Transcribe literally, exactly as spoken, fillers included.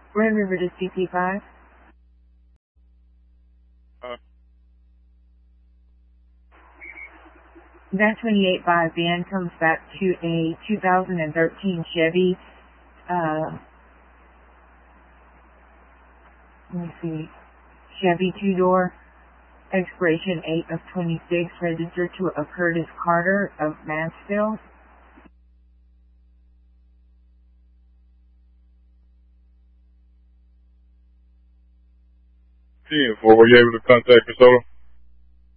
Red River to C P five. Uh, That twenty-eight five van comes back to a two thousand thirteen Chevy, uh, let me see, Chevy two-door, expiration eight of twenty-six, registered to a Curtis Carter of Mansfield. ten four, were you able to contact Cassola?